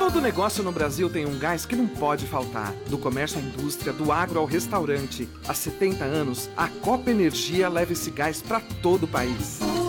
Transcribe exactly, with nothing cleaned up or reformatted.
Todo negócio no Brasil tem um gás que não pode faltar. Do comércio à indústria, do agro ao restaurante. Há setenta anos, a Copa Energia leva esse gás para todo o país.